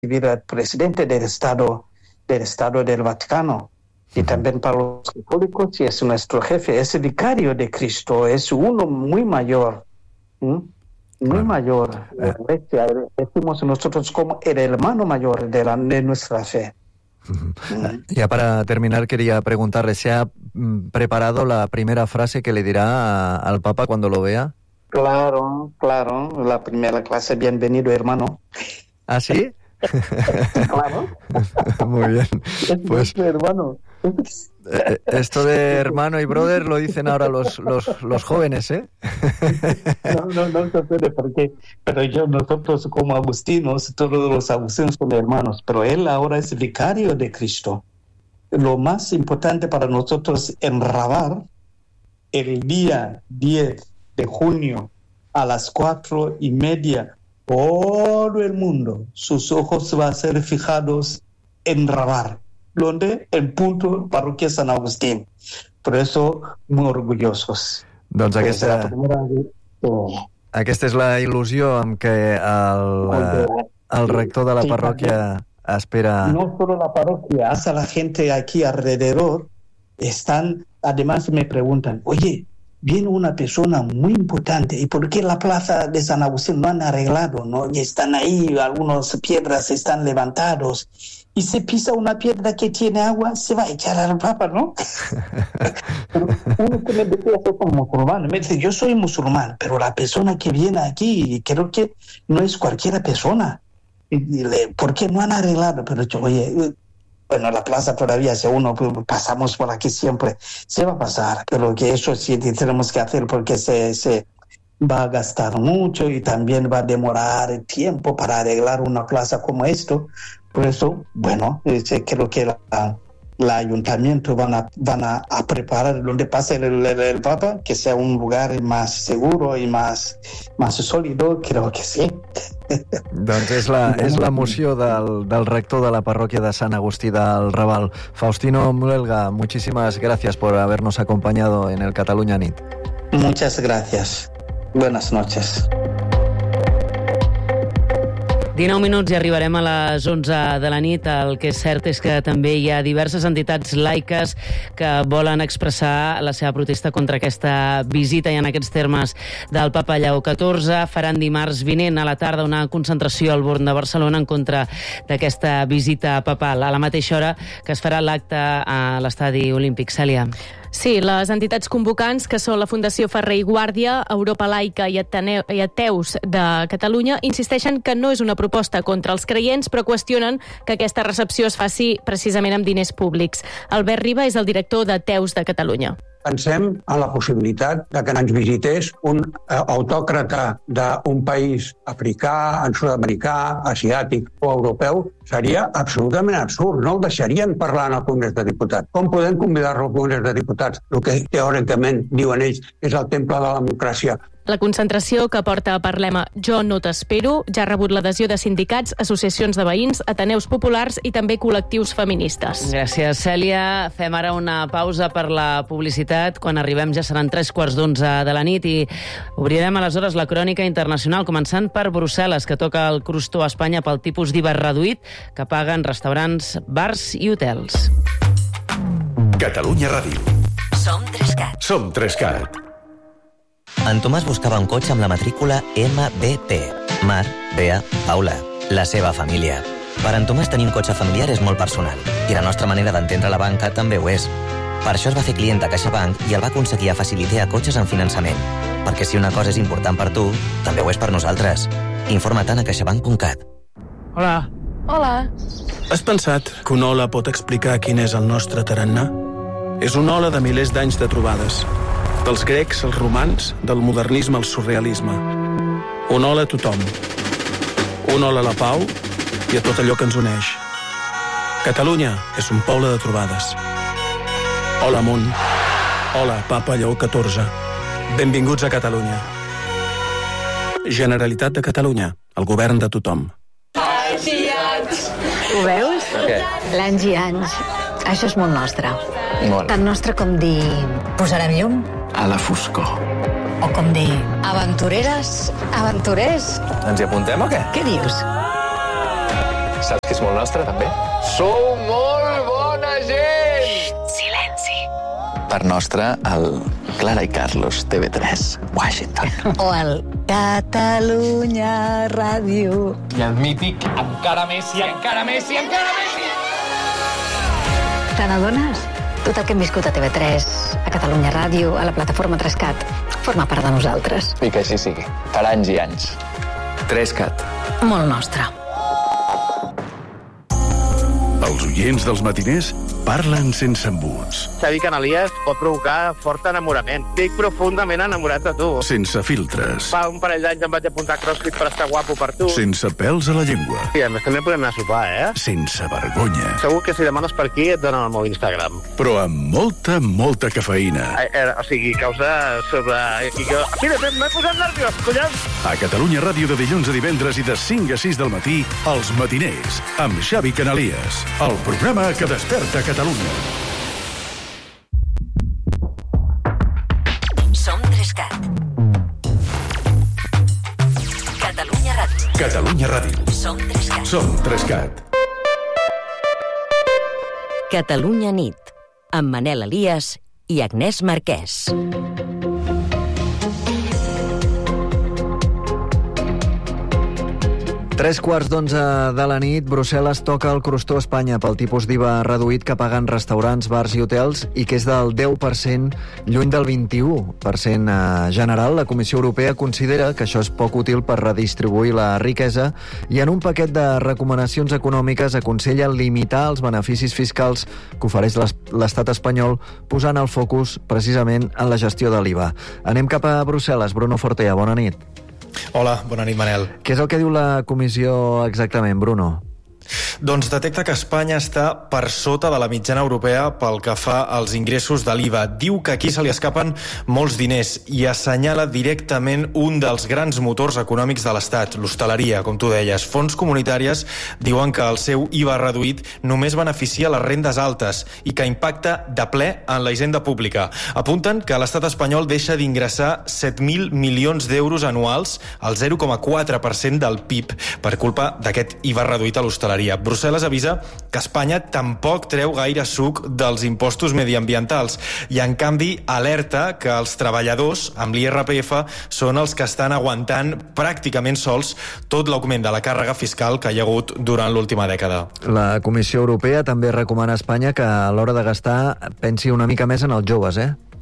recibir al presidente del Estado del Vaticano. Y también para los católicos, y es nuestro jefe, es el vicario de Cristo, es uno muy mayor, muy mayor. Decimos nosotros como el hermano mayor de nuestra fe. Ya para terminar quería preguntarle, ¿se ha preparado la primera frase que le dirá al Papa cuando lo vea? Claro, la primera clase, bienvenido hermano. ¿Ah, sí? Claro. Muy bien. Pues hermano. Esto de hermano y brother lo dicen ahora los jóvenes, ¿eh? No se puede, pero nosotros como agustinos, todos los agustinos son hermanos, pero él ahora es vicario de Cristo. Lo más importante para nosotros en Rabat, el día 10 de junio a las 4:30, todo el mundo, sus ojos van a ser fijados en Rabat, donde el punto parroquia San Agustín. Por eso, muy orgullosos. Doncs aquesta és la il·lusió amb què el rector de la parròquia espera... No solo la parroquia, hasta la gente aquí alrededor además me preguntan, oye, viene una persona muy importante, ¿y por qué la plaza de San Agustín no han arreglado, no? Y están ahí, algunas piedras están levantados, y se pisa una piedra que tiene agua, se va a echar al Papa, ¿no? Pero uno que me decía eso como musulmán, me dice, yo soy musulmán, pero la persona que viene aquí, creo que no es cualquier persona. ¿Por qué no han arreglado? Pero yo, oye, bueno, la plaza todavía, si uno pasamos por aquí siempre, se va a pasar, pero que eso sí tenemos que hacer porque se va a gastar mucho y también va a demorar tiempo para arreglar una plaza como esto. Por eso, bueno, creo que el ayuntamiento van a preparar donde pase el Papa, que sea un lugar más seguro y más sólido, creo que sí. Doncs és l'emoció del rector de la parroquia de Sant Agustí del Raval. Faustino Mulelga, muchísimas gracias por habernos acompañado en el Catalunya Nit. Muchas gracias. Buenas noches. 19 minuts i arribarem a les 11 de la nit. El que és cert és que també hi ha diverses entitats laiques que volen expressar la seva protesta contra aquesta visita, i en aquests termes del Papa Lleó XIV. Faran dimarts vinent a la tarda una concentració al Born de Barcelona en contra d'aquesta visita papal, a la mateixa hora que es farà l'acte a l'Estadi Olímpic. Cèlia. Sí, les entitats convocants, que són la Fundació Ferrer i Guàrdia, Europa Laica i Ateus de Catalunya, insisteixen que no és una proposta contra els creients, però qüestionen que aquesta recepció es faci precisament amb diners públics. Albert Riba és el director d'Ateus de Catalunya. Pensem en la possibilitat de que ens visités un autòcrata d'un país africà, sud-americà, asiàtic o europeu. Seria absolutament absurd. No el deixarien parlar en el Congrés de Diputats. Com podem convidar-lo al Congrés de Diputats? El que teòricament diuen ells és el temple de la democràcia. La concentració, que porta per lema Jo no t'espero, ja ha rebut l'adhesió de sindicats, associacions de veïns, ateneus populars i també col·lectius feministes. Gràcies, Cèlia. Fem ara una pausa per la publicitat. Quan arribem ja seran 11:45 de la nit i obrirem aleshores la crònica internacional, començant per Brussel·les, que toca el crostó a Espanya pel tipus d'IVA reduït que paguen restaurants, bars i hotels. Catalunya Ràdio. Som 3CAT. Som 3CAT. En Tomàs buscava un cotxe amb la matrícula MBT. Mar, Bea, Paula. La seva família. Per en Tomàs tenir un cotxe familiar és molt personal i la nostra manera d'entendre la banca també ho és. Per això es va fer client de CaixaBank i el va aconseguir a Faciliter cotxes en finançament. Perquè si una cosa és important per tu, també ho és per nosaltres. Informa't a caixabank.cat. Hola. Hola. Has pensat que una ola pot explicar quin és el nostre tarannà? És una ola de milers d'anys de trobades. Dels grecs als romans, del modernisme al surrealisme. Una ola a tothom. Una ola a la pau i a tot allò que ens uneix. Catalunya és un poble de trobades. Hola, amunt. Hola, Papa Lleó XIV. Benvinguts a Catalunya. Generalitat de Catalunya, el govern de tothom. Anys i anys! Ho veus? Què? L'anys i anys. Això és molt nostre. Molt. Tan nostre com dir... Posarem llum? A la foscor. O com dir... Aventureres? Aventurers? Ens hi apuntem o què? Què dius? saps que és molt nostre, també? Sou molt bona gent! Silenci. Per nostre, el Clara i Carlos, TV3, Washington. O el Catalunya Ràdio. I el mític, encara més i encara més i encara més! Te n'adones? Tot el que hem viscut a TV3, a Catalunya Ràdio, a la plataforma 3CAT, forma part de nosaltres. I que així sigui. Per anys i anys. 3CAT. Molt nostre. Els oients dels matiners parlen sense embuts. Xavi Canalies pot provocar fort enamorament. Estic profundament enamorat de tu. Sense filtres. Fa un parell d'anys em vaig apuntar a CrossFit per estar guapo per tu. Sense pèls a la llengua. I a més també podem anar a sopar, Sense vergonya. Segur que si demanes per aquí et donen el meu Instagram. Però amb molta cafeïna. O sigui, causa sobre... Mira, m'he posat nerviós, collons! A Catalunya Ràdio de dilluns a divendres i de 5 a 6 del matí, Els Matiners, amb Xavi Canalies. El programa que desperta Catalunya. Som 3CAT. Catalunya Ràdio. Catalunya Ràdio. Som 3CAT. Som 3CAT. Catalunya nit, amb Manel Elias i Agnès Marquès. 11:03 de la nit, Brussel·les toca el crostó a Espanya pel tipus d'IVA reduït que paguen restaurants, bars i hotels i que és del 10% lluny del 21% general. La Comissió Europea considera que això és poc útil per redistribuir la riquesa i en un paquet de recomanacions econòmiques aconsella limitar els beneficis fiscals que ofereix l'estat espanyol, posant el focus precisament en la gestió de l'IVA. Anem cap a Brussel·les. Bruno Fortea, bona nit. Hola, bona nit, Manel. Què és el que diu la comissió exactament, Bruno? Doncs detecta que Espanya està per sota de la mitjana europea pel que fa als ingressos de l'IVA. Diu que aquí se li escapen molts diners i assenyala directament un dels grans motors econòmics de l'Estat, l'hostaleria, com tu deies. Fons comunitàries diuen que el seu IVA reduït només beneficia les rendes altes i que impacta de ple en la hisenda pública. Apunten que l'estat espanyol deixa d'ingressar 7.000 milions d'euros anuals, al 0,4% del PIB, per culpa d'aquest IVA reduït a l'hostaleria. Brussel·les avisa que Espanya tampoc treu gaire suc dels impostos mediambientals i, en canvi, alerta que els treballadors amb l'IRPF són els que estan aguantant pràcticament sols tot l'augment de la càrrega fiscal que hi ha hagut durant l'última dècada. La Comissió Europea també recomana a Espanya que a l'hora de gastar pensi una mica més en els joves,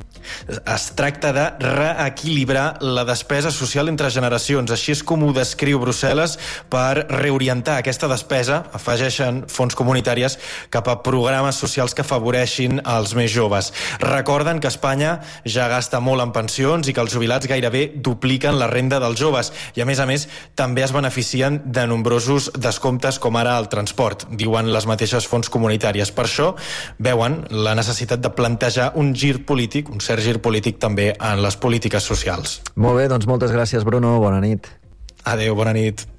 Es tracta de reequilibrar la despesa social entre generacions. Així és com ho descriu Brussel·les per reorientar aquesta despesa, afegeixen fons comunitàries, cap a programes socials que afavoreixin els més joves. Recorden que Espanya ja gasta molt en pensions i que els jubilats gairebé dupliquen la renda dels joves i, a més, també es beneficien de nombrosos descomptes com ara el transport, diuen les mateixes fons comunitàries. Per això veuen la necessitat de plantejar un gir polític, un cert gir polític també en les polítiques socials. Molt bé, doncs moltes gràcies, Bruno. Bona nit. Adéu, bona nit.